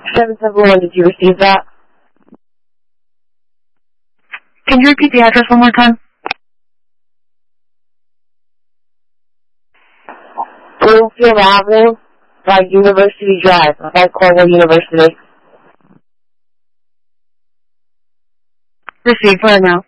771, did you receive that? Can you repeat the address one more time? Bloomfield Avenue by University Drive, by Cornell University. Received right now.